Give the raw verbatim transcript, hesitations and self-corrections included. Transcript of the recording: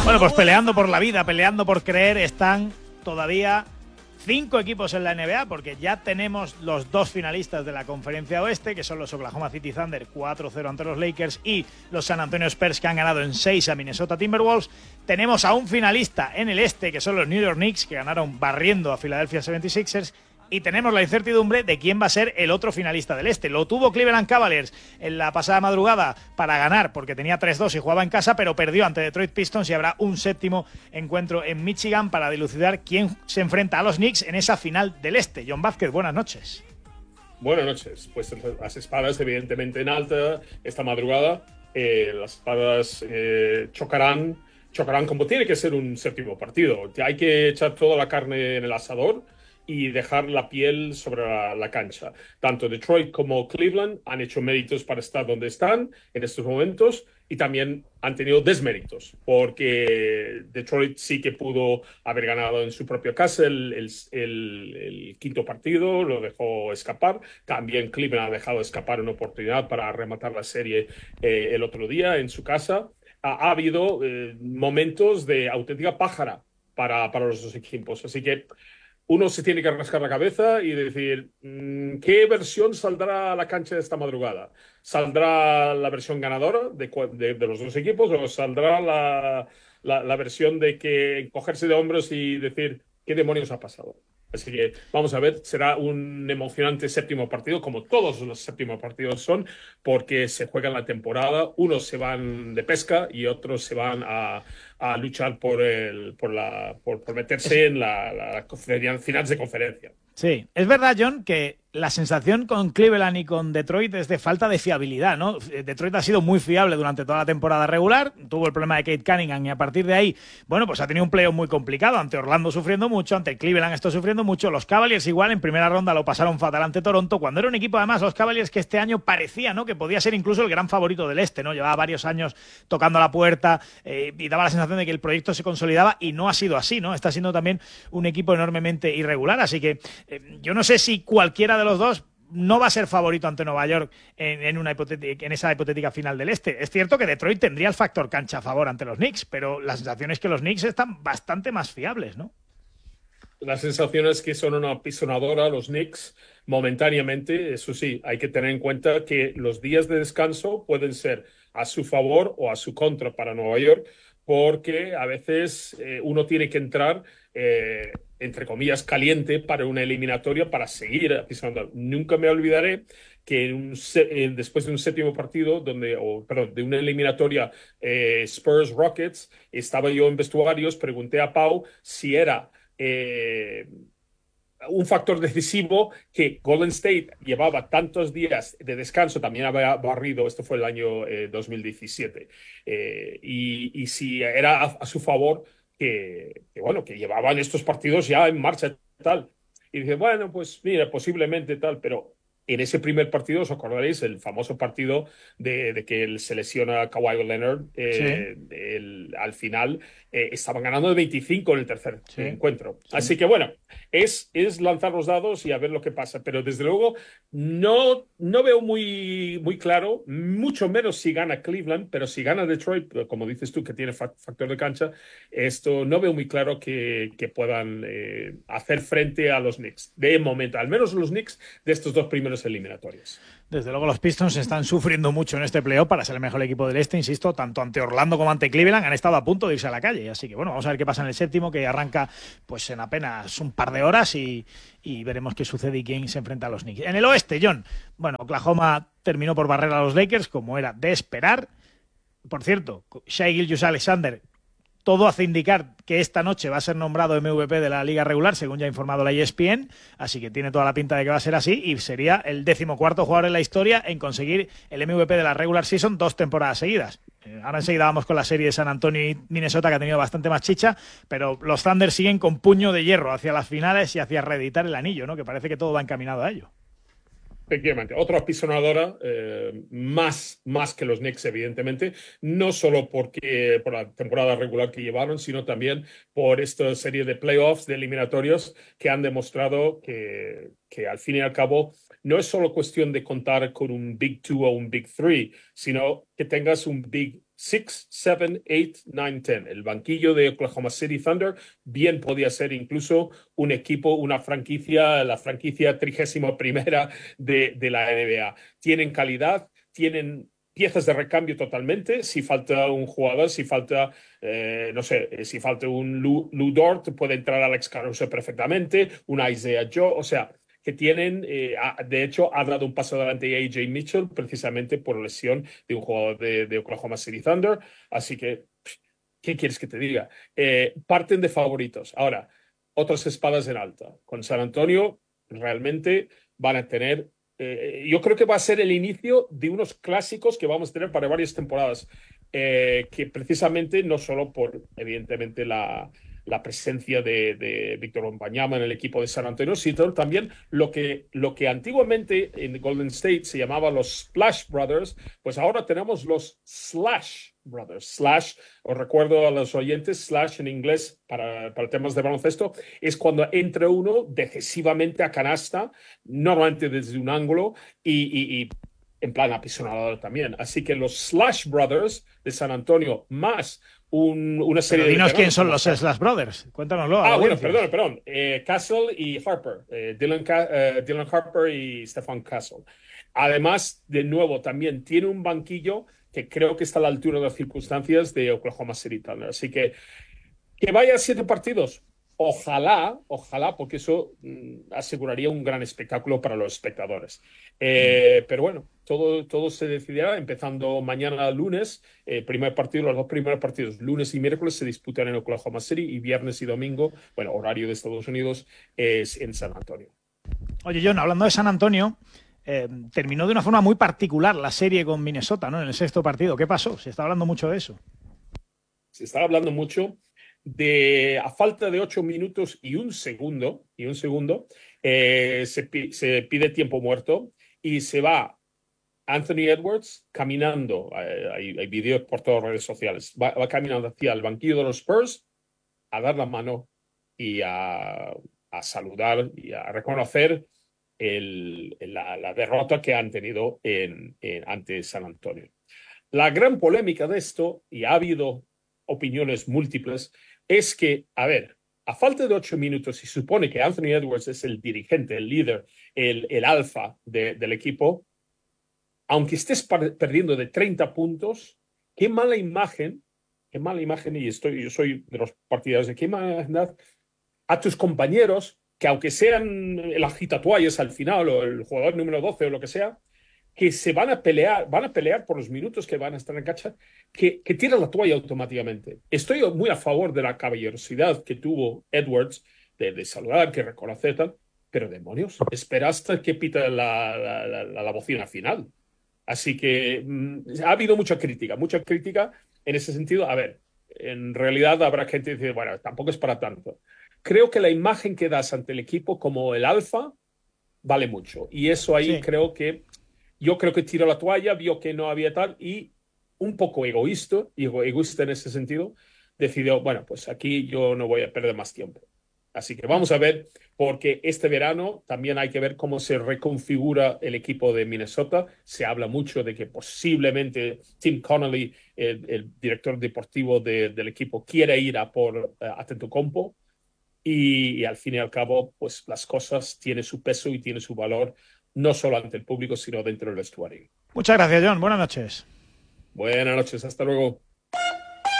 Bueno, pues peleando por la vida, peleando por creer, están todavía cinco equipos en la N B A, porque ya tenemos los dos finalistas de la Conferencia Oeste, que son los Oklahoma City Thunder cuatro cero ante los Lakers y los San Antonio Spurs, que han ganado en seis a Minnesota Timberwolves. Tenemos a un finalista en el Este, que son los New York Knicks, que ganaron barriendo a Philadelphia setenta y seis ers. Y tenemos la incertidumbre de quién va a ser el otro finalista del Este. Lo tuvo Cleveland Cavaliers en la pasada madrugada para ganar, porque tenía tres dos y jugaba en casa, pero perdió ante Detroit Pistons, y habrá un séptimo encuentro en Michigan para dilucidar quién se enfrenta a los Knicks en esa final del Este. John Vázquez, buenas noches. Buenas noches. Pues las espadas evidentemente en alta esta madrugada. Eh, las espadas eh, chocarán, chocarán como tiene que ser un séptimo partido. Hay que echar toda la carne en el asador y dejar la piel sobre la, la cancha. Tanto Detroit como Cleveland han hecho méritos para estar donde están en estos momentos, y también han tenido desméritos, porque Detroit sí que pudo haber ganado en su propia casa el, el, el, el quinto partido, lo dejó escapar. También Cleveland ha dejado escapar una oportunidad para rematar la serie eh, el otro día en su casa. Ha, ha habido eh, momentos de auténtica pájara para, para los dos equipos, así que uno se tiene que rascar la cabeza y decir, ¿qué versión saldrá a la cancha de esta madrugada? ¿Saldrá la versión ganadora de, de, de los dos equipos, o saldrá la, la, la versión de que cogerse de hombros y decir, ¿qué demonios ha pasado? Así que vamos a ver, será un emocionante séptimo partido, como todos los séptimos partidos son, porque se juega en la temporada. Unos se van de pesca y otros se van a, a luchar por, el, por, la, por, por meterse en la, la finales de conferencia. Sí, es verdad, John, que la sensación con Cleveland y con Detroit es de falta de fiabilidad, ¿no? Detroit ha sido muy fiable durante toda la temporada regular, tuvo el problema de Kate Cunningham, y a partir de ahí, bueno, pues ha tenido un playoff muy complicado, ante Orlando sufriendo mucho, ante Cleveland está sufriendo mucho. Los Cavaliers igual en primera ronda lo pasaron fatal ante Toronto, cuando era un equipo, además, los Cavaliers, que este año parecía, ¿no?, que podía ser incluso el gran favorito del Este, ¿no? Llevaba varios años tocando la puerta eh, y daba la sensación de que el proyecto se consolidaba, y no ha sido así, ¿no? Está siendo también un equipo enormemente irregular, así que eh, yo no sé si cualquiera de los dos no va a ser favorito ante Nueva York en, en, una en esa hipotética final del Este. Es cierto que Detroit tendría el factor cancha a favor ante los Knicks, pero la sensación es que los Knicks están bastante más fiables, ¿no? La sensación es que son una pisonadora los Knicks momentáneamente. Eso sí, hay que tener en cuenta que los días de descanso pueden ser a su favor o a su contra para Nueva York, porque a veces eh, uno tiene que entrar eh, entre comillas, caliente para una eliminatoria para seguir pisando. Nunca me olvidaré que en un, eh, después de un séptimo partido, donde, o, perdón, de una eliminatoria eh, Spurs-Rockets, estaba yo en vestuarios, pregunté a Pau si era eh, un factor decisivo que Golden State llevaba tantos días de descanso, también había barrido, esto fue el año eh, dos mil diecisiete, eh, y, y si era a, a su favor que, que, bueno, que llevaban estos partidos ya en marcha tal. Y dice, bueno, pues mira, posiblemente tal, pero en ese primer partido, os acordaréis, el famoso partido de, de que él se lesiona a Kawhi Leonard, eh, sí. el, al final eh, estaban ganando de veinticinco en el tercer sí. encuentro. Sí. Así que bueno, es, es lanzar los dados y a ver lo que pasa, pero desde luego no, no veo muy, muy claro, mucho menos si gana Cleveland, pero si gana Detroit, como dices tú, que tiene factor de cancha, esto no veo muy claro que, que puedan eh, hacer frente a los Knicks. De momento, al menos los Knicks de estos dos primeros eliminatorios. Desde luego los Pistons están sufriendo mucho en este playoff para ser el mejor equipo del Este, insisto, tanto ante Orlando como ante Cleveland han estado a punto de irse a la calle, así que bueno, vamos a ver qué pasa en el séptimo, que arranca pues en apenas un par de horas y, y veremos qué sucede y quién se enfrenta a los Knicks. En el oeste, John, bueno, Oklahoma terminó por barrer a los Lakers, como era de esperar. Por cierto, Shai Gilgeous-Alexander, todo hace indicar que esta noche va a ser nombrado M V P de la liga regular, según ya ha informado la E S P N, así que tiene toda la pinta de que va a ser así, y sería el decimocuarto jugador en la historia en conseguir el M V P de la regular season dos temporadas seguidas. Eh, ahora enseguida vamos con la serie de San Antonio y Minnesota, que ha tenido bastante más chicha, pero los Thunder siguen con puño de hierro hacia las finales y hacia reeditar el anillo, ¿no? Que parece que todo va encaminado a ello. Efectivamente, otra apisonadora, eh, más, más que los Knicks, evidentemente, no solo porque, por la temporada regular que llevaron, sino también por esta serie de playoffs, de eliminatorios, que han demostrado que, que al fin y al cabo no es solo cuestión de contar con un Big Two o un Big Three, sino que tengas un Big six, seven, eight, nine, ten. El banquillo de Oklahoma City Thunder bien podía ser incluso un equipo, una franquicia, la franquicia trigésima primera de, de la N B A. Tienen calidad, tienen piezas de recambio totalmente. Si falta un jugador, si falta, eh, no sé, si falta un Lou, Lou Dort, puede entrar Alex Caruso perfectamente, un Isaiah Joe, o sea, que tienen, eh, de hecho, ha dado un paso adelante a J Mitchell precisamente por lesión de un jugador de, de Oklahoma City Thunder. Así que, ¿qué quieres que te diga? Eh, parten de favoritos. Ahora, otras espadas en alta. Con San Antonio, realmente van a tener. Eh, yo creo que va a ser el inicio de unos clásicos que vamos a tener para varias temporadas, eh, que precisamente no solo por, evidentemente, la, la presencia de, de Víctor Wembanyama en el equipo de San Antonio, sino también lo que, lo que antiguamente en Golden State se llamaba los Splash Brothers, pues ahora tenemos los Slash Brothers. Slash, os recuerdo a los oyentes, slash en inglés para, para temas de baloncesto, es cuando entra uno decisivamente a canasta, normalmente desde un ángulo y, y, y en plan apisonador también. Así que los Slash Brothers de San Antonio más un, una serie Pero dinos de quién son los Slash Slash Brothers. Cuéntanoslo. Ah, bueno, perdón, perdón. Eh, Castle y Harper. Eh, Dylan, eh, Dylan Harper y Stefan Castle. Además, de nuevo, también tiene un banquillo que creo que está a la altura de las circunstancias de Oklahoma City Thunder. Así que que vaya a siete partidos. Ojalá, ojalá, porque eso mm, aseguraría un gran espectáculo para los espectadores. Eh, pero bueno, todo, todo se decidirá empezando mañana lunes. Eh, primer partido, los dos primeros partidos, lunes y miércoles, se disputan en Oklahoma City y viernes y domingo, bueno, horario de Estados Unidos, es en San Antonio. Oye, John, hablando de San Antonio, eh, terminó de una forma muy particular la serie con Minnesota, ¿no? En el sexto partido. ¿Qué pasó? Se está hablando mucho de eso. Se está hablando mucho de, a falta de ocho minutos y un segundo, y un segundo, eh, se, se pide tiempo muerto y se va Anthony Edwards caminando, eh, hay, hay vídeos por todas las redes sociales, va, va caminando hacia el banquillo de los Spurs a dar la mano y a, a saludar y a reconocer el, la, la derrota que han tenido en, en, ante San Antonio. La gran polémica de esto, y ha habido opiniones múltiples, es que, a ver, a falta de ocho minutos, se supone que Anthony Edwards es el dirigente, el líder, el, el alfa de, del equipo, aunque estés perdiendo de treinta puntos, qué mala imagen, qué mala imagen, y estoy, yo soy de los partidarios de qué mala imagen a tus compañeros, que aunque sean el agitatuallas al final, o el jugador número doce o lo que sea, que se van a pelear, van a pelear por los minutos que van a estar en cancha, que, que tiran la toalla automáticamente. Estoy muy a favor de la caballerosidad que tuvo Edwards, de, de saludar, que reconocer tal, pero demonios, espera hasta que pita la, la, la, la bocina final. Así que mmm, ha habido mucha crítica, mucha crítica en ese sentido. A ver, en realidad habrá gente que dice, bueno, tampoco es para tanto. Creo que la imagen que das ante el equipo como el alfa vale mucho. Y eso ahí sí. creo que Yo creo que tiró la toalla, vio que no había tal y un poco egoísta, egoísta en ese sentido, decidió, bueno, pues aquí yo no voy a perder más tiempo. Así que vamos a ver, porque este verano también hay que ver cómo se reconfigura el equipo de Minnesota. Se habla mucho de que posiblemente Tim Connolly, el, el director deportivo de, del equipo, quiere ir a por uh, Antetokounmpo. Y, y al fin y al cabo, pues las cosas tienen su peso y tienen su valor, no solo ante el público, sino dentro del vestuario. Muchas gracias, John. Buenas noches. Buenas noches. Hasta luego.